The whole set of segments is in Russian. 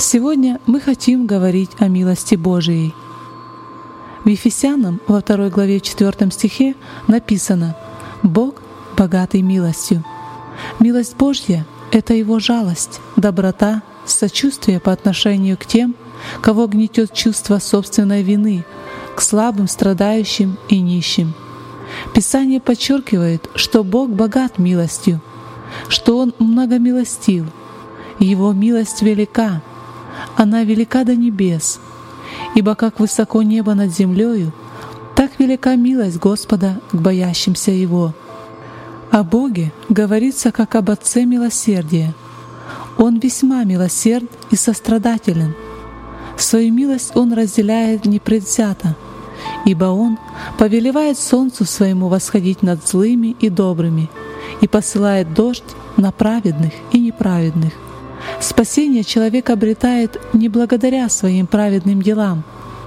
Сегодня мы хотим говорить о милости Божией. В Ефесянам во 2 главе 4 стихе написано: «Бог богатый милостью». Милость Божья — это Его жалость, доброта, сочувствие по отношению к тем, кого гнетет чувство собственной вины, к слабым, страдающим и нищим. Писание подчеркивает, что Бог богат милостью, что Он многомилостив. Его милость велика, она велика до небес. Ибо как высоко небо над землею, так велика милость Господа к боящимся Его. О Боге говорится как об Отце милосердия. Он весьма милосерд и сострадателен. Свою милость Он разделяет непредвзято, ибо Он повелевает солнцу своему восходить над злыми и добрыми и посылает дождь на праведных и неправедных. Спасение человек обретает не благодаря своим праведным делам,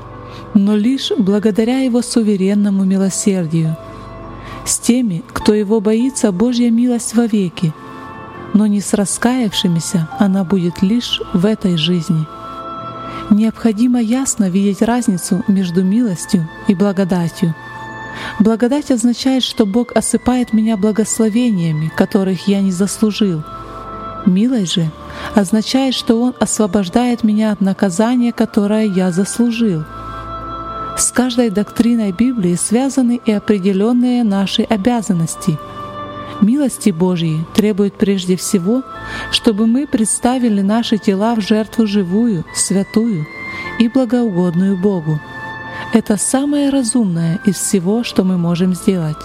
но лишь благодаря Его суверенному милосердию. С теми, кто Его боится, Божья милость вовеки, но не с раскаявшимися она будет лишь в этой жизни. Необходимо ясно видеть разницу между милостью и благодатью. Благодать означает, что Бог осыпает меня благословениями, которых я не заслужил. Милость же означает, что Он освобождает меня от наказания, которое я заслужил. С каждой доктриной Библии связаны и определенные наши обязанности. Милости Божьей требует прежде всего, чтобы мы представили наши тела в жертву живую, святую и благоугодную Богу. Это самое разумное из всего, что мы можем сделать.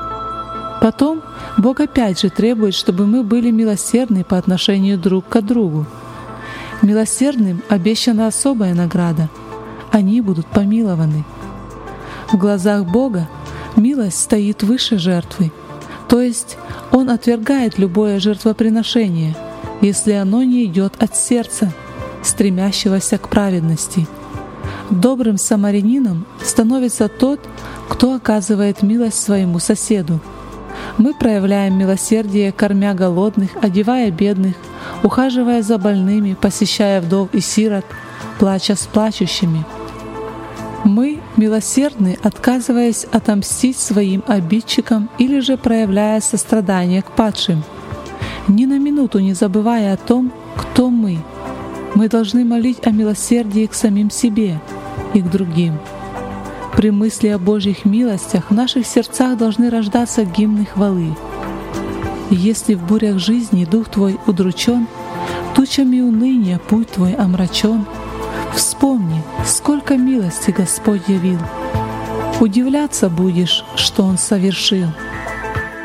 Потом Бог опять же требует, чтобы мы были милосердны по отношению друг к другу. Милосердным обещана особая награда. Они будут помилованы. В глазах Бога милость стоит выше жертвы, то есть Он отвергает любое жертвоприношение, если оно не идет от сердца, стремящегося к праведности. Добрым самарянином становится тот, кто оказывает милость своему соседу. Мы проявляем милосердие, кормя голодных, одевая бедных, ухаживая за больными, посещая вдов и сирот, плача с плачущими. Мы милосердны, отказываясь отомстить своим обидчикам или же проявляя сострадание к падшим. Ни на минуту не забывая о том, кто мы. Мы должны молить о милосердии к самим себе и к другим. При мысли о Божьих милостях в наших сердцах должны рождаться гимны хвалы. Если в бурях жизни дух твой удручен, тучами уныния путь твой омрачен, вспомни, сколько милости Господь явил. Удивляться будешь, что Он совершил.